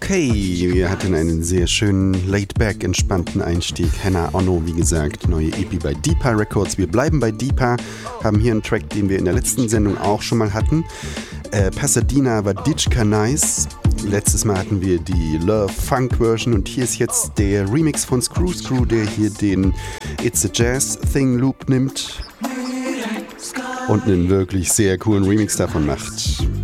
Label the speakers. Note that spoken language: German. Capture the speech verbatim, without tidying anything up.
Speaker 1: Okay, wir hatten einen sehr schönen laid-back, entspannten Einstieg. Hannah Ono, wie gesagt, neue E P bei Deepa Records. Wir bleiben bei Deepa, haben hier einen Track, den wir in der letzten Sendung auch schon mal hatten. Äh, Pasadena war Ditchka Nice. Letztes Mal hatten wir die Love Funk Version und hier ist jetzt der Remix von Screw Screw, der hier den It's a Jazz Thing Loop nimmt und einen wirklich sehr coolen Remix davon macht.